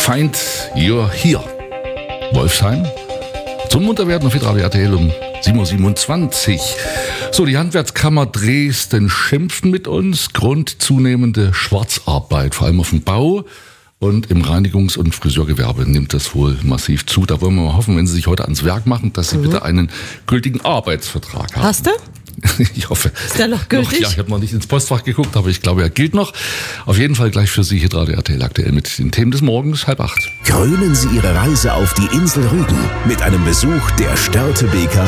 Find You're Here. Wolfsheim. Zum Munterwerden auf Hitradio RTL um 7.27 Uhr. So, die Handwerkskammer Dresden schimpfen mit uns. Grund zunehmende Schwarzarbeit, vor allem auf dem Bau. Und im Reinigungs- und Friseurgewerbe nimmt das wohl massiv zu. Da wollen wir mal hoffen, wenn Sie sich heute ans Werk machen, dass Sie bitte einen gültigen Arbeitsvertrag haben. Hast du? Ich hoffe. Ist der noch gültig? Ja, ich habe noch nicht ins Postfach geguckt, aber ich glaube, er gilt noch. Auf jeden Fall gleich für Sie Hitradio RTL aktuell mit den Themen des Morgens, 7:30. Krönen Sie Ihre Reise auf die Insel Rügen mit einem Besuch der Störtebeker